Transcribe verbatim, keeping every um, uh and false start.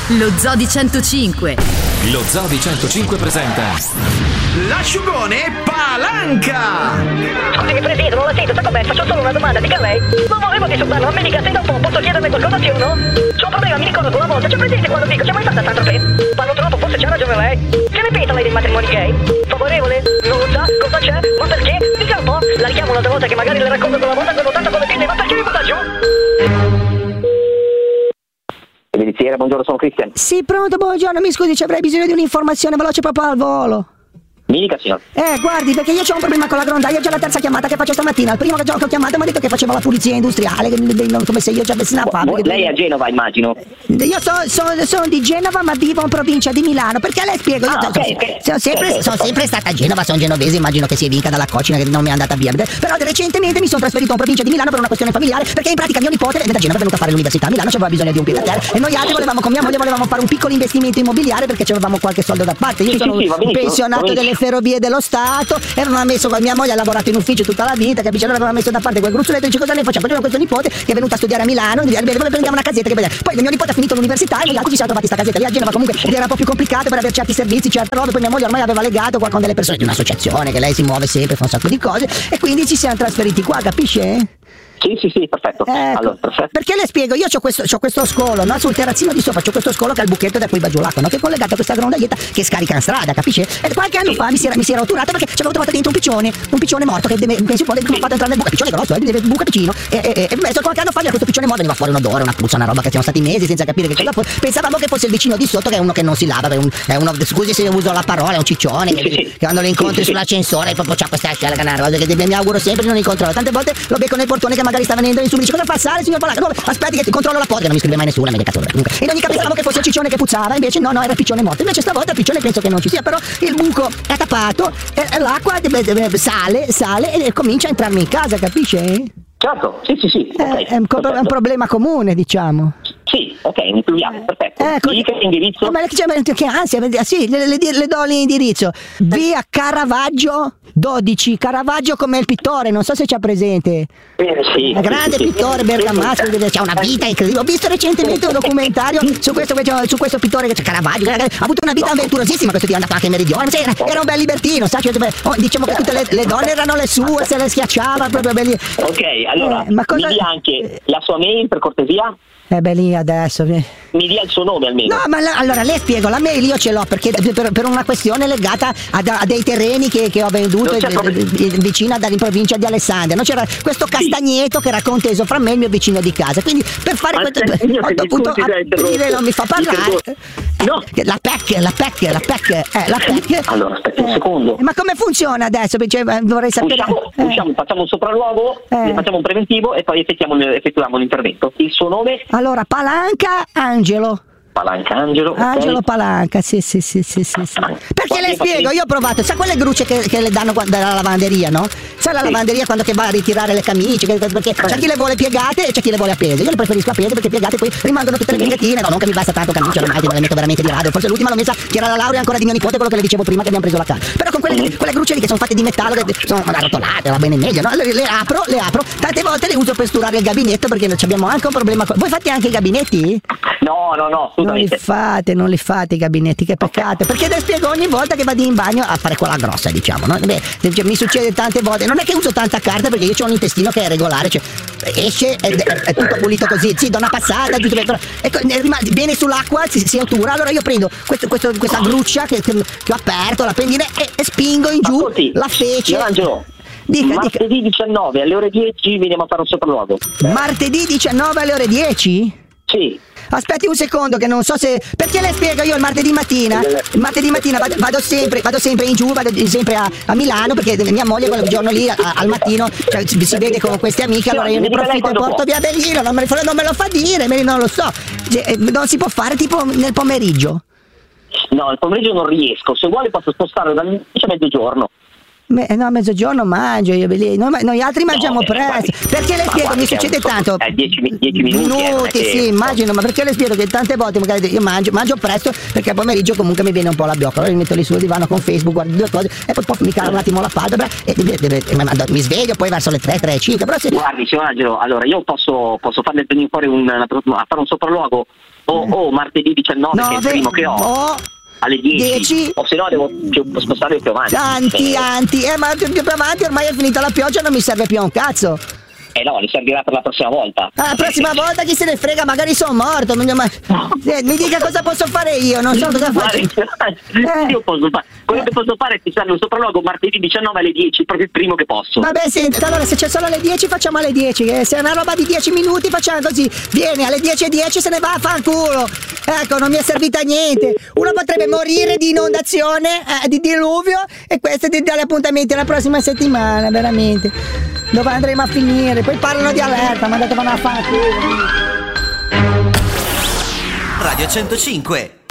Lo Zoo di centocinque. Lo Zoo di centocinque presenta l'asciugone Palanca. Scusami Presidente, non la sento, sa com'è? Faccio solo una domanda, dica lei. Non volevo disturbarlo, ma mi dica se dopo posso chiederle qualcosa sì o no? C'ho un problema, mi ricordo che una volta, c'è presente quando dico, c'è mai stata Saint-Tropez? Parlo troppo, forse c'ha ragione lei. Che ne pensa lei dei matrimoni gay? Favorevole? Non lo sa? Cosa c'è? Ma perché? Dica un po'. La richiamo un'altra volta che magari le racconto quella volta che ho nuotato con le pinne, ma perché mi butta giù? Miliziere, buongiorno, sono Cristian. Sì, pronto, buongiorno, mi scusi, ci avrei bisogno di un'informazione veloce proprio al volo. Mi dica, signor. Eh, guardi, perché io ho un problema con la grondaia, è già la terza chiamata che faccio stamattina. Il primo che ho chiamato mi ha detto che faceva la pulizia industriale, che, come se io già avessi una fabbrica. Lei è a Genova, immagino. Io so, so, sono di Genova, ma vivo in provincia di Milano. Perché le spiego? Io ah, sono, okay, okay. sono, sempre, okay, sono okay. sempre stata a Genova, sono genovese, immagino che sia vinca dalla cocina che non mi è andata via. Però recentemente mi sono trasferito in provincia di Milano per una questione familiare, perché in pratica mio nipote da Genova è venuto a fare l'università a Milano, c'aveva bisogno di un piede a terra e noi altri volevamo, con mia moglie volevamo fare un piccolo investimento immobiliare perché avevamo qualche soldo da parte. Io sì, sono sì, sì, un pensionato delle ferrovie dello Stato e avevamo messo, mia moglie ha lavorato in ufficio tutta la vita, capisci? Allora avevamo messo da parte quel gruzzoletto e dice cosa ne facciamo? Facciamo questo nipote che è venuto a studiare a Milano, prendiamo una casetta che vedere. Poi mio nipote ha finito l'università e noi altri ci siamo trovati sta casetta lì a Genova comunque ed era un po' più complicato per avere certi servizi, certe robe, poi mia moglie ormai aveva legato qua con delle persone di un'associazione che lei si muove sempre, fa un sacco di cose e quindi ci siamo trasferiti qua, capisce? Sì, sì, sì, perfetto. Ecco, allora, perfetto. Perché le spiego, io c'ho questo, c'ho questo scolo, no? Sul terrazzino di sopra c'ho questo scolo che ha il buchetto da cui va giù l'acqua, no? Che è collegato a questa grondaietta che scarica in strada, capisce? E qualche anno fa mi si era, mi si era roturato perché c'avevo trovato dentro un piccione, un piccione morto che deve, pensi un po' che mi ha fatto entrare nel buco, piccione grosso, eh, deve buca piccino. E, e, e messo qualche anno fa questo piccione morto, veniva fuori un odore, una puzza, una roba che siamo stati mesi senza capire che cosa fosse. Pensavamo che fosse il vicino di sotto, che è uno che non si lava, è, un, è uno, scusi se uso la parola, è un ciccione, sì, che, sì, che quando lo incontri sì, sull'ascensore proprio c'ha questa scala, una roba che mi auguro sempre di non incontrarlo. Tante volte lo becco nel portone che magari sta venendo in su, mi dice cosa fa sale signor Palanca? No, aspetti che controllo la porta, non mi scrive mai nessuno, mi cazzo. In ogni caso pensavamo che fosse il ciccione che puzzava, invece no, no, era il piccione morto. Invece stavolta il piccione penso che non ci sia, però il buco è tappato e l'acqua sale, sale e comincia a entrarmi in casa, capisce? Certo, sì, sì, sì. Okay, è, un, è un problema comune, diciamo. Sì, ok, includiamo, perfetto. Ecco, mi dica l'indirizzo? Eh, ma che, che ansia, sì, le, le, le do l'indirizzo. Via Caravaggio dodici, Caravaggio come il pittore, non so se c'ha presente. Eh, sì, un grande sì, pittore sì, bergamasco, sì, c'ha una vita incredibile. Ho visto recentemente un documentario su questo, su questo pittore che c'è Caravaggio, ha avuto una vita avventurosissima, questo è andato anche in meridione, era, era un bel libertino, sa, diciamo che tutte le, le donne erano le sue, se le schiacciava proprio belli. Ok, allora, eh, ma cosa... mi dia anche la sua mail per cortesia? Eh beh, lì adesso mi dia il suo nome almeno. No, ma la, allora le spiego, la mail io ce l'ho perché per, per una questione legata a, a dei terreni che, che ho venduto vicino in provincia di Alessandria. No? C'era questo castagneto sì, che era conteso fra me e il mio vicino di casa. Quindi per fare questo ho dovuto dire non mi fa parlare. No. La P E C, la P E C, la P E C, eh, la P E C. Allora, aspetta un secondo. Eh, ma come funziona adesso? Cioè, vorrei sapere. Usciamo, eh. usciamo, facciamo un sopralluogo, eh. facciamo un preventivo e poi effettuiamo, effettuiamo l'intervento. Il suo nome? Allora, Palanca Angelo. Palanca Angelo. Angelo okay. Palanca, sì, sì, sì, sì, sì, sì. Perché quanti le spiego, io ho provato, sa quelle grucce che, che le danno dalla lavanderia, no? Sa la sì. lavanderia quando che va a ritirare le camicie, che, perché c'è chi le vuole piegate e c'è chi le vuole appese. Io le preferisco appese perché piegate poi rimangono tutte le piegatine, no, non che mi basta tanto camicia, ormai che me le metto veramente di rado. Forse l'ultima l'ho messa, che era la laurea ancora di mio nipote, quello che le dicevo prima che abbiamo preso la casa. Però con quelle, quelle grucce lì che sono fatte di metallo, che sono arrotolate, va bene meglio, no? Le, le apro, le apro, tante volte le uso per sturare il gabinetto perché abbiamo anche un problema. Voi fate anche i gabinetti? No, no, no, non li fate, non li fate i gabinetti, che peccato. Perché le spiego ogni volta che vado in bagno a fare quella grossa, diciamo, no? Beh, mi succede tante volte, non è che uso tanta carta perché io ho un intestino che è regolare, cioè esce ed è, è tutto pulito così, sì, do una passata, giusto per, ecco, viene sull'acqua, si, si ottura, allora io prendo questo, questo, questa gruccia che, che ho aperto, la pendina e, e spingo in giù Ascolti, la fece. Angelo. Dica, martedì dica. diciannove alle ore dieci veniamo a fare un sopralluogo. Martedì diciannove alle ore dieci? Sì. Aspetti un secondo che non so se. Perché le spiego io il martedì mattina? Il martedì mattina vado, vado sempre, vado sempre in giù, vado sempre a, a Milano perché mia moglie quel giorno lì a, al mattino cioè, si vede con queste amiche, allora io ne approfitto e porto via Bellino, non me, non me lo fa dire, non lo so. Non si può fare tipo nel pomeriggio? No, il pomeriggio non riesco, se vuole posso spostarlo dall'inizio a mezzogiorno. Me, no, a mezzogiorno mangio io, noi, noi altri mangiamo no, presto. Guardi, perché le spiego, mi succede tanto. dieci minuti, minuti eh, sì, immagino, ma perché le spiego che tante volte magari io mangio, mangio presto perché al pomeriggio comunque mi viene un po' la biocca. Allora mi metto lì sul divano con Facebook, guardo due cose e poi, poi mi calo un attimo la palpebra e, e, e, e mi sveglio poi verso le tre, tre, cinque. Però se... Guardi, signor Angelo, allora io posso, posso farle venire fuori un, a fare un sopralluogo o, eh. o martedì diciannove, no, che è il primo che ho. Oh. Alle dieci, o se no devo più, spostare più avanti. Tanti, eh. anti, eh, ma più, più avanti ormai è finita la pioggia, non mi serve più a un cazzo. Eh no, li servirà per la prossima volta. Ah, la prossima volta chi se ne frega, magari sono morto. Non ma... eh, mi dica cosa posso fare io, non so cosa faccio. Eh. Io posso fare. Quello che posso fare è fissare un sopralluogo martedì diciannove alle dieci, proprio il primo che posso. Vabbè, senti, allora se c'è solo alle dieci facciamo alle dieci. Se è una roba di dieci minuti facciamo così. Vieni alle dieci e dieci se ne va a fanculo. Ecco, non mi è servita a niente. Uno potrebbe morire di inondazione, eh, di diluvio, e questo è dare appuntamenti la prossima settimana, veramente. Dove andremo a finire? Poi parlano di allerta, ma detto vanno a fanculo. Radio centocinque